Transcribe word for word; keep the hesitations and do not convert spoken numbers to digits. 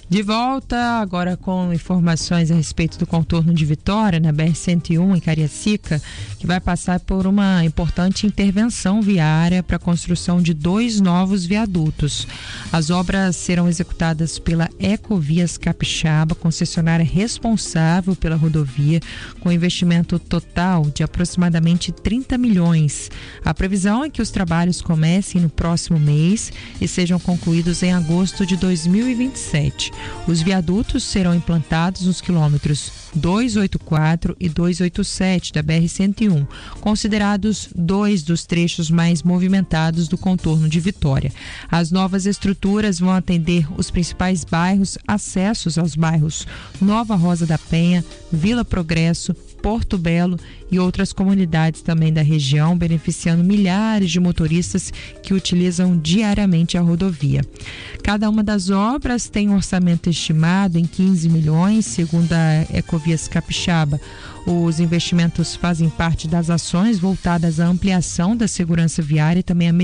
De volta agora com informações a respeito do contorno de Vitória, na B R cento e um em Cariacica, que vai passar por uma importante intervenção viária para a construção de dois novos viadutos. As obras serão executadas pela Ecovias Capixaba, concessionária responsável pela rodovia, com investimento total de aproximadamente trinta milhões. A previsão é que os trabalhos comecem no próximo mês e sejam concluídos em agosto de dois mil e vinte e sete. Os viadutos serão implantados nos quilômetros duzentos e oitenta e quatro e duzentos e oitenta e sete da B R cento e um, considerados dois dos trechos mais movimentados do contorno de Vitória. As novas estruturas vão atender os principais bairros, acessos aos bairros Nova Rosa da Penha, Vila Progresso, Porto Belo e outras comunidades também da região, beneficiando milhares de motoristas que utilizam diariamente a rodovia. Cada uma das obras tem um orçamento estimado em quinze milhões, segundo a Ecovias Capixaba. Os investimentos fazem parte das ações voltadas à ampliação da segurança viária e também à